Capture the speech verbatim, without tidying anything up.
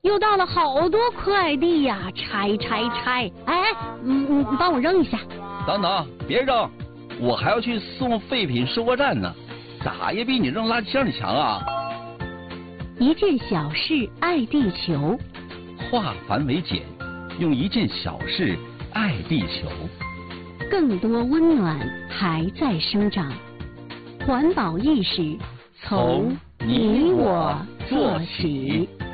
又到了好多快递呀，拆拆拆！哎，你你你帮我扔一下。 等等，别扔，我还要去送废品收货站呢，咋也比你扔垃圾箱里强啊！ 一件小事爱地球， 化繁为简，用一件小事爱地球。 更多温暖还在生长，环保意识从你我做起。